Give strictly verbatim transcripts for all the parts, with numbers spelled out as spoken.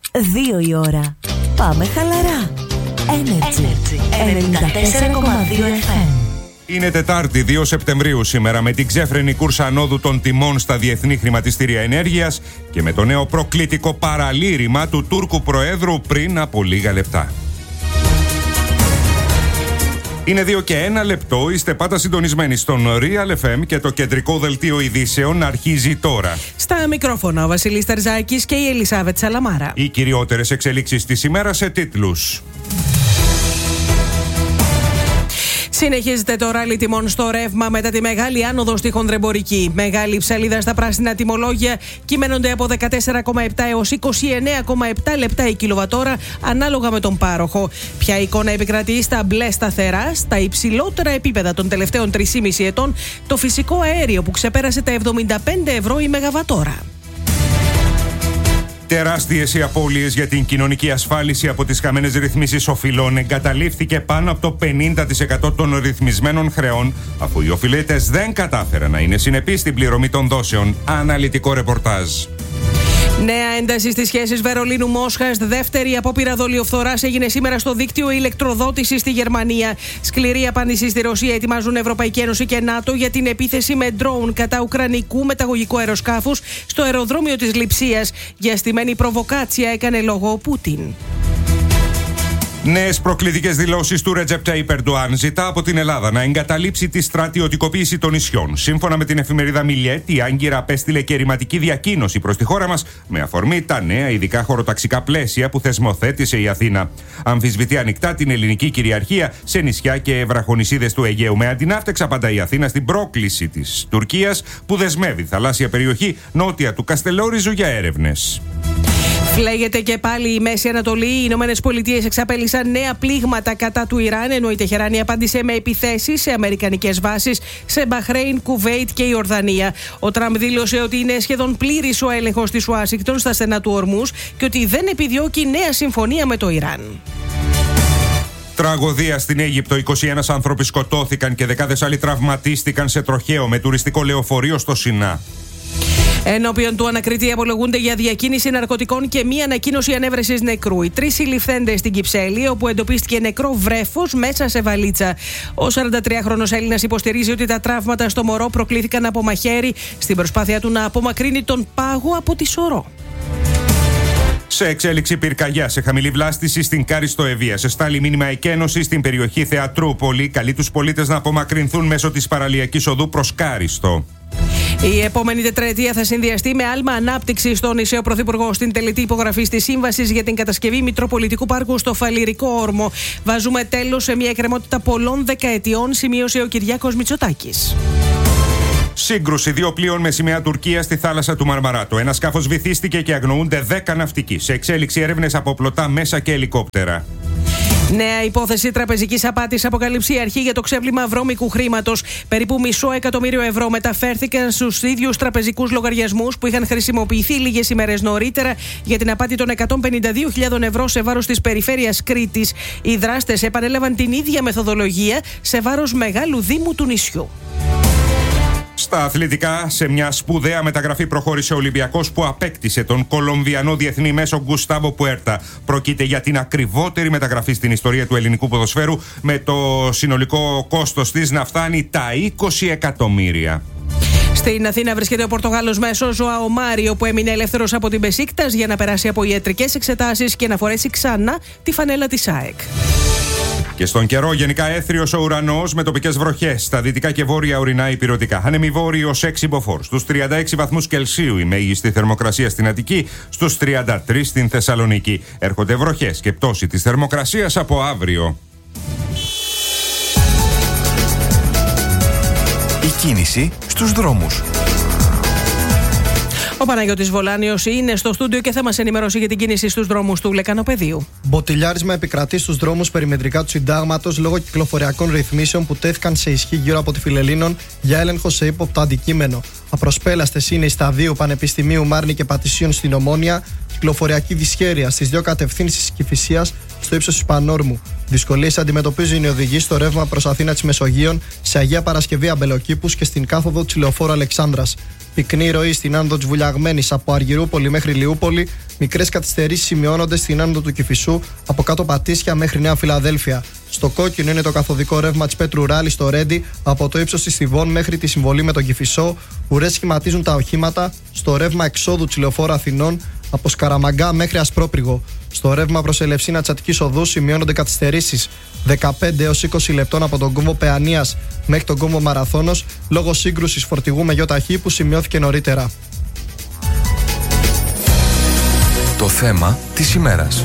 Δύο η ώρα. Πάμε χαλαρά. Energy ενενήντα τέσσερα κόμμα δύο εφ εμ. Είναι Τετάρτη, δύο Σεπτεμβρίου σήμερα, με την ξέφρενη κούρσα ανόδου των τιμών στα διεθνή χρηματιστήρια ενέργειας και με το νέο προκλητικό παραλήρημα του Τούρκου Προέδρου πριν από λίγα λεπτά. Είναι δύο και ένα λεπτό, είστε πάντα συντονισμένοι στον Real εφ εμ και το κεντρικό δελτίο ειδήσεων αρχίζει τώρα. Στα μικρόφωνα ο Βασίλης Τερζάκης και η Ελισάβετ Σαλαμάρα. Οι κυριότερες εξελίξεις της ημέρας σε τίτλους. Συνεχίζεται το ράλι τιμών στο ρεύμα μετά τη μεγάλη άνοδο στη χονδρεμπορική. Μεγάλη ψαλίδα στα πράσινα τιμολόγια κυμαίνονται από δεκατέσσερα κόμμα επτά έως είκοσι εννέα κόμμα επτά λεπτά η κιλοβατόρα ανάλογα με τον πάροχο. Ποια εικόνα επικρατεί στα μπλε σταθερά, στα υψηλότερα επίπεδα των τελευταίων τρεισήμισι ετών, το φυσικό αέριο που ξεπέρασε τα εβδομήντα πέντε ευρώ η μεγαβατόρα. Τεράστιες οι απώλειες για την κοινωνική ασφάλιση από τις χαμένες ρυθμίσεις οφειλών. Εγκαταλείφθηκε πάνω από το πενήντα τοις εκατό των ρυθμισμένων χρεών, αφού οι οφειλέτες δεν κατάφεραν να είναι συνεπείς στην πληρωμή των δόσεων. Αναλυτικό ρεπορτάζ. Νέα ένταση στις σχέσεις Βερολίνου-Μόσχας. Δεύτερη απόπειρα δολιοφθοράς έγινε σήμερα στο δίκτυο ηλεκτροδότησης στη Γερμανία. Σκληρή απάντηση στη Ρωσία ετοιμάζουν Ευρωπαϊκή Ένωση και ΝΑΤΟ για την επίθεση με ντρόουν κατά ουκρανικού μεταγωγικού αεροσκάφους στο αεροδρόμιο της Λειψίας. Για στημένη προβοκάτσια έκανε λόγο ο Πούτιν. Νέες προκλητικές δηλώσεις του Ρετζέπ Ταϊπ Ερντοάν. Ζητά από την Ελλάδα να εγκαταλείψει τη στρατιωτικοποίηση των νησιών. Σύμφωνα με την εφημερίδα Μιλιέτ, η Άγκυρα απέστειλε και ρηματική διακοίνωση προς τη χώρα μας με αφορμή τα νέα ειδικά χωροταξικά πλαίσια που θεσμοθέτησε η Αθήνα. Αμφισβητεί ανοιχτά την ελληνική κυριαρχία σε νησιά και βραχονησίδες του Αιγαίου. Με αντιναύτεξ απαντά η Αθήνα στην πρόκληση της Τουρκίας που δεσμεύει θαλάσσια περιοχή νότια του Καστελόριζου για έρευνες. Φλέγεται και πάλι η Μέση Ανατολή. Οι Ηνωμένες Πολιτείες εξαπέλυσαν νέα πλήγματα κατά του Ιράν, ενώ η Τεχεράνη απάντησε με επιθέσεις σε αμερικανικές βάσεις σε Μπαχρέιν, Κουβέιτ και Ιορδανία. Ο Τραμπ δήλωσε ότι είναι σχεδόν πλήρης ο έλεγχος της Ουάσιγκτον στα στενά του Ορμούς και ότι δεν επιδιώκει νέα συμφωνία με το Ιράν. Τραγωδία στην Αίγυπτο. είκοσι ένα άνθρωποι σκοτώθηκαν και δεκάδες άλλοι τραυματίστηκαν σε τροχαίο με τουριστικό λεωφορείο στο Σινά. Ενώπιον του ανακριτή απολογούνται για διακίνηση ναρκωτικών και μία ανακοίνωση ανέβρεσης νεκρού. Οι τρεις συλληφθέντες στην Κυψέλη, όπου εντοπίστηκε νεκρό βρέφος μέσα σε βαλίτσα. Ο σαραντατριάχρονος Έλληνας υποστηρίζει ότι τα τραύματα στο μωρό προκλήθηκαν από μαχαίρι στην προσπάθεια του να απομακρύνει τον πάγο από τη σωρό. Σε εξέλιξη πυρκαγιά σε χαμηλή βλάστηση στην Κάριστο Ευεία. Σε στάλει μήνυμα εκένωση στην περιοχή Θεατρούπολη. Καλεί τους πολίτες να απομακρυνθούν μέσω της παραλιακής οδού προς Κάριστο. Η επόμενη τετραετία θα συνδυαστεί με άλμα ανάπτυξη στον νησί. Ο Πρωθυπουργός στην τελετή υπογραφή της σύμβασης για την κατασκευή Μητροπολιτικού Πάρκου στο Φαλιρικό Όρμο. Βάζουμε τέλος σε μια εκκρεμότητα πολλών δεκαετιών, σημείωσε ο Κυριάκος Μητσοτάκης. Σύγκρουση δύο πλοίων με σημαία Τουρκία στη θάλασσα του Μαρμαράτο. Ένα σκάφος βυθίστηκε και αγνοούνται δέκα ναυτικοί. Σε εξέλιξη έρευνες από πλωτά μέσα και ελικόπτερα. Νέα υπόθεση τραπεζικής απάτης αποκαλύψει η αρχή για το ξέπλυμα βρώμικου χρήματος. Περίπου μισό εκατομμύριο ευρώ μεταφέρθηκαν στους ίδιους τραπεζικούς λογαριασμούς που είχαν χρησιμοποιηθεί λίγες ημέρες νωρίτερα για την απάτη των εκατόν πενήντα δύο χιλιάδες ευρώ σε βάρος της περιφέρειας Κρήτης. Οι δράστες επανέλαβαν την ίδια μεθοδολογία σε βάρος μεγάλου δήμου του νησιού. Στα αθλητικά, σε μια σπουδαία μεταγραφή προχώρησε ο Ολυμπιακός που απέκτησε τον Κολομβιανό διεθνή μέσο Γκουστάβο Πουέρτα. Πρόκειται για την ακριβότερη μεταγραφή στην ιστορία του ελληνικού ποδοσφαίρου, με το συνολικό κόστος της να φτάνει τα είκοσι εκατομμύρια. Στην Αθήνα βρίσκεται ο Πορτογάλος μέσος Ζωάο Μάριο, που έμεινε ελεύθερος από την Μπεσίκτας για να περάσει από ιατρικές εξετάσεις και να φορέσει ξανά τη φανέλα της ΑΕΚ. Και στον καιρό, γενικά έθριος ο ουρανός με τοπικές βροχές στα δυτικά και βόρεια ορεινά υπηρετικά. Άνεμη βόρειος έξι μποφόρ. Στους τριάντα έξι βαθμούς Κελσίου η μέγιστη θερμοκρασία στην Αττική, στους τριάντα τρεις στην Θεσσαλονίκη. Έρχονται βροχές και πτώση της θερμοκρασίας από αύριο. Η κίνηση στους δρόμους. Ο Παναγιώτης Βολάνιος είναι στο στούντιο και θα μας ενημερώσει για την κίνηση στους δρόμους του Λεκανοπεδίου. Μποτιλιάρισμα επικρατεί στους δρόμους περιμετρικά του Συντάγματος λόγω κυκλοφοριακών ρυθμίσεων που τέθηκαν σε ισχύ γύρω από τη Φιλελλήνων για έλεγχο σε ύποπτο αντικείμενο. Απροσπέλαστες είναι οι σταδίου Πανεπιστημίου Μάρνη και Πατησίων στην Ομόνια, κυκλοφοριακή δυσχέρεια στις δύο κατευθύνσεις Κηφισίας στο ύψος της Πανόρμου. Δυσκολίες αντιμετωπίζουν οι οδηγοί στο ρεύμα προς Αθήνα της Μεσογείων, σε Αγία Παρασκευή Αμπελοκήπους και στην κάθοδο της Λεωφόρου Αλεξάνδρας. Πυκνή ροή στην άνοδο της Βουλιαγμένης από Αργυρούπολη μέχρι Λιούπολη. Μικρές καθυστερήσεις σημειώνονται στην άνοδο του Κηφισού από κάτω Πατήσια μέχρι Νέα Φιλαδέλφια. Στο κόκκινο είναι το καθοδικό ρεύμα της Πέτρου Ράλη στο Ρέντι από το ύψος της Θηβών μέχρι τη συμβολή με τον Κηφισό. Ουρές σχηματίζουν τα οχήματα στο ρεύμα εξόδου της Λεωφόρου Αθηνών από Σκαραμαγκά μέχρι Ασπρόπριγο. Στο ρεύμα προς Ελευσίνα της Αττικής Οδού σημειώνονται καθυστερήσεις δεκαπέντε έως είκοσι λεπτών από τον κόμβο Παιανίας μέχρι τον κόμβο Μαραθώνος λόγω σύγκρουσης φορτηγού με γιοταχή που σημειώθηκε νωρίτερα. Το θέμα της ημέρας.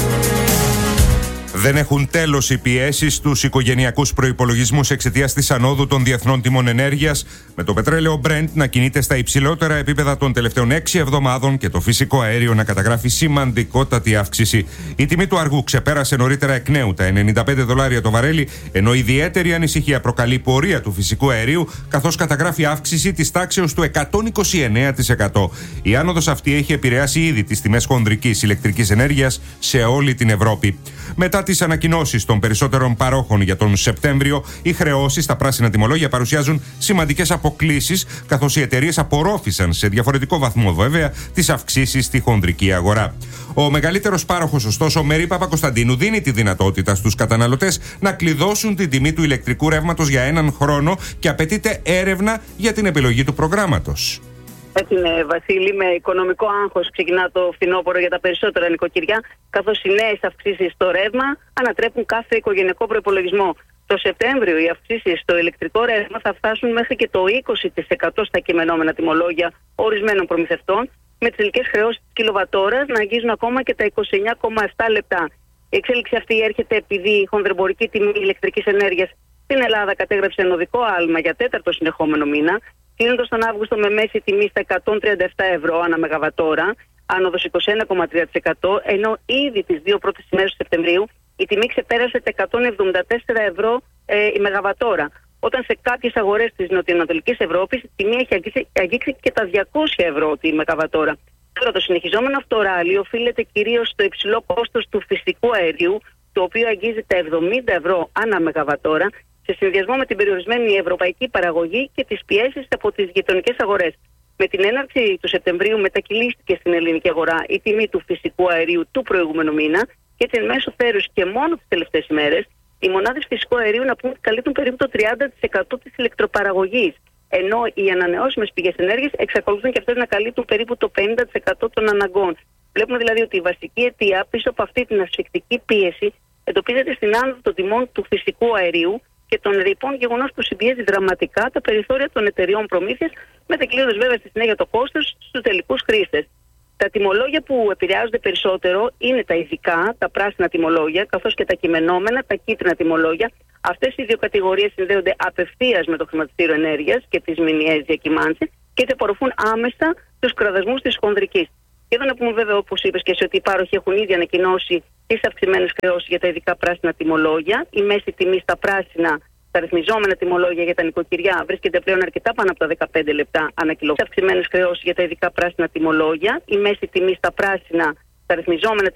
Δεν έχουν τέλος οι πιέσεις στους οικογενειακούς προϋπολογισμούς εξαιτίας της ανόδου των διεθνών τιμών ενέργειας, με το πετρέλαιο Brent να κινείται στα υψηλότερα επίπεδα των τελευταίων έξι εβδομάδων και το φυσικό αέριο να καταγράφει σημαντικότατη αύξηση. Η τιμή του αργού ξεπέρασε νωρίτερα εκ νέου τα ενενήντα πέντε δολάρια το βαρέλι, ενώ ιδιαίτερη ανησυχία προκαλεί η πορεία του φυσικού αερίου, καθώς καταγράφει αύξηση της τάξεως του εκατόν είκοσι εννέα τοις εκατό. Η άνοδος αυτή έχει επηρεάσει ήδη τις τιμές χονδρικής ηλεκτρικής ενέργειας σε όλη την Ευρώπη. Μετά τις ανακοινώσεις των περισσότερων παρόχων για τον Σεπτέμβριο, οι χρεώσεις στα πράσινα τιμολόγια παρουσιάζουν σημαντικές αποκλίσεις, καθώς οι εταιρείες απορρόφησαν σε διαφορετικό βαθμό βέβαια τις αυξήσεις στη χονδρική αγορά. Ο μεγαλύτερος πάροχος, ωστόσο, Μέρη Παπακοσταντίνου, δίνει τη δυνατότητα στους καταναλωτές να κλειδώσουν την τιμή του ηλεκτρικού ρεύματος για έναν χρόνο και απαιτείται έρευνα για την επιλογή του προγράμματος. Έτσι είναι, Βασίλη, με οικονομικό άγχος ξεκινά το φθινόπωρο για τα περισσότερα νοικοκυριά, καθώς οι νέες αυξήσεις στο ρεύμα ανατρέπουν κάθε οικογενειακό προϋπολογισμό. Το Σεπτέμβριο οι αυξήσεις στο ηλεκτρικό ρεύμα θα φτάσουν μέχρι και το είκοσι τοις εκατό στα κειμενόμενα τιμολόγια ορισμένων προμηθευτών, με τις τελικές χρεώσεις της κιλοβατόρας να αγγίζουν ακόμα και τα είκοσι εννέα κόμμα επτά λεπτά. Η εξέλιξη αυτή έρχεται επειδή η χονδρεμπορική τιμή ηλεκτρικής ενέργειας στην Ελλάδα κατέγραψε ενωδικό άλμα για τέταρτο συνεχόμενο μήνα, κλείνοντας τον Αύγουστο με μέση τιμή στα εκατόν τριάντα επτά ευρώ ανά μεγαβατόρα, άνοδος είκοσι ένα κόμμα τρία τοις εκατό, ενώ ήδη τις δύο πρώτες ημέρες του Σεπτεμβρίου η τιμή ξεπέρασε τα εκατόν εβδομήντα τέσσερα ευρώ ε, η μεγαβατόρα. Όταν σε κάποιες αγορές της νοτιοανατολικής Ευρώπης η τιμή έχει αγγίξει, αγγίξει και τα διακόσια ευρώ τη μεγαβατόρα. Τώρα, το συνεχιζόμενο αυτό ράλι οφείλεται κυρίως στο υψηλό κόστος του φυσικού αερίου, το οποίο αγγίζει τα εβδομήντα ευρώ ανά μεγαβατόρα, σε συνδυασμό με την περιορισμένη ευρωπαϊκή παραγωγή και τις πιέσεις από τις γειτονικές αγορές. Με την έναρξη του Σεπτεμβρίου μετακυλίστηκε στην ελληνική αγορά η τιμή του φυσικού αερίου του προηγούμενου μήνα και έτσι εν μέσω θέρους και μόνο τις τελευταίες ημέρες οι μονάδες φυσικού αερίου να πούμε καλύπτουν περίπου το τριάντα τοις εκατό της ηλεκτροπαραγωγής, ενώ οι ανανεώσιμες πηγές ενέργειας εξακολουθούν και αυτές να καλύπτουν περίπου το πενήντα τοις εκατό των αναγκών. Βλέπουμε δηλαδή ότι η βασική αιτία πίσω από αυτή την ασφυκτική πίεση εντοπίζεται στην άνοδο των τιμών του φυσικού αερίου και των ρήπων, γεγονός που συμπιέζει δραματικά τα περιθώρια των εταιριών προμήθειας, μετακλείοντας βέβαια στη συνέχεια το κόστος στους τελικούς χρήστες. Τα τιμολόγια που επηρεάζονται περισσότερο είναι τα ειδικά, τα πράσινα τιμολόγια, καθώς και τα κειμενόμενα, τα κίτρινα τιμολόγια. Αυτές οι δύο κατηγορίες συνδέονται απευθείας με το χρηματιστήριο ενέργειας και τις μηνιαίες διακυμάνσεις και έτσι απορροφούν άμεσα τους κραδασμούς της χονδρικής. Και εδώ να πούμε βέβαια, όπως είπες και εσύ, ότι οι πάροχοι έχουν ήδη ανακοινώσει τις αυξημένες χρεώσεις για τα ειδικά πράσινα τιμολόγια. Η μέση τιμή στα πράσινα, τα ρυθμιζόμενα τιμολόγια για τα νοικοκυριά βρίσκεται πλέον αρκετά πάνω από τα δεκαπέντε λεπτά ανά κιλοβατόρα. Αυξημένες χρεώσεις για τα ειδικά πράσινα τιμολόγια. Η μέση τιμή στα πράσινα, τα ρυθμιζόμενα